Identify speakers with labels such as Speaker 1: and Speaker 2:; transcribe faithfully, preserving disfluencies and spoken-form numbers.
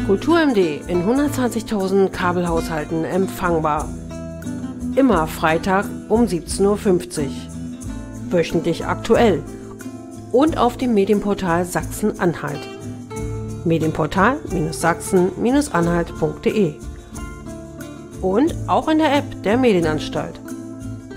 Speaker 1: KulturMD in hundertzwanzigtausend Kabelhaushalten empfangbar. Immer Freitag um siebzehn Uhr fünfzig. Wöchentlich aktuell. Und auf dem Medienportal Sachsen-Anhalt. Medienportal Sachsen Anhalt punkt de. Und auch in der App der Medienanstalt.